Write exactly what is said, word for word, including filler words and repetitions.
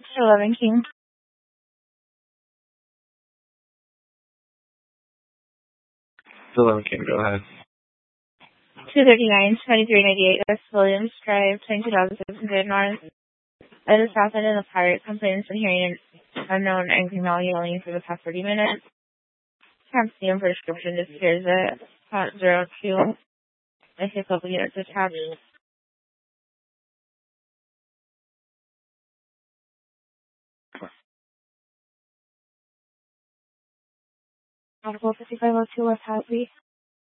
eleven King. eleven King, go ahead. two thirty-nine, twenty-three ninety-eight West Williams Drive, twenty-two thousand six hundred North. At the south end of the pirate complaints and hearing an unknown angry male yelling for the past thirty minutes. Can't see him for description, disappears at spot zero two. I see a couple units attached. Article fifty-five oh two West Hatley.